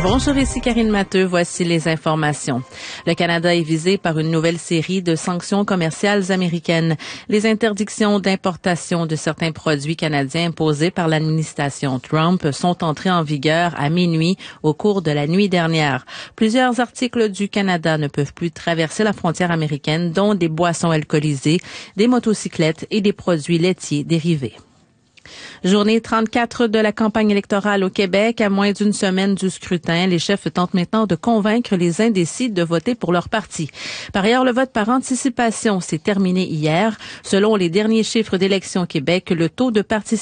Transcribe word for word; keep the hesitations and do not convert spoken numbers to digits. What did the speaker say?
Bonjour, ici Karine Matteux. Voici les informations. Le Canada est visé par une nouvelle série de sanctions commerciales américaines. Les interdictions d'importation de certains produits canadiens imposées par l'administration Trump sont entrées en vigueur à minuit au cours de la nuit dernière. Plusieurs articles du Canada ne peuvent plus traverser la frontière américaine, dont des boissons alcoolisées, des motocyclettes et des produits laitiers dérivés. Journée trente-quatre de la campagne électorale au Québec. À moins d'une semaine du scrutin, les chefs tentent maintenant de convaincre les indécis de voter pour leur parti. Par ailleurs, le vote par anticipation s'est terminé hier. Selon les derniers chiffres d'Élections Québec, le taux de participation